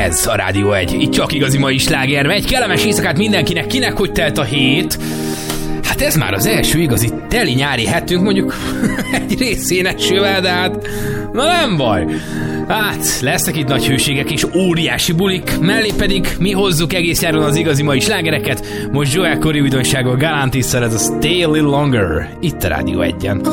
Ez a Rádió 1. Itt csak igazi mai sláger megy. Kellemes éjszakát mindenkinek. Kinek hogy telt a hét? Hát ez már az első igazi teli nyári hetünk, mondjuk egy részén esővel, de hát na nem baj. Hát lesznek itt nagy hőségek és óriási bulik, mellé pedig mi hozzuk egész nyáron az igazi mai slágereket. Most Joel Corey újdonsága Galantis-szel, ez a Stay a Little Longer, itt a Rádió 1-en.